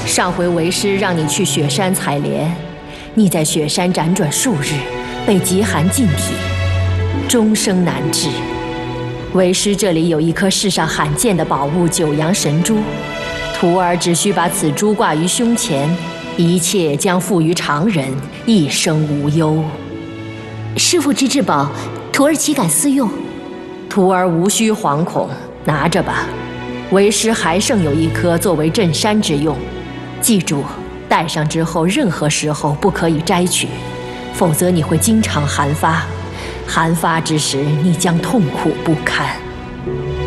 上回为师让你去雪山采莲，你在雪山辗转数日，被极寒浸体，终生难治。为师这里有一颗世上罕见的宝物——九阳神珠，徒儿只需把此珠挂于胸前，一切将复于常人，一生无忧。 师父之至宝，徒儿岂敢私用？ 徒儿无需惶恐，拿着吧。为师还剩有一颗作为镇山之用。 记住，戴上之后，任何时候不可以摘取，否则你会经常寒发。寒发之时，你将痛苦不堪。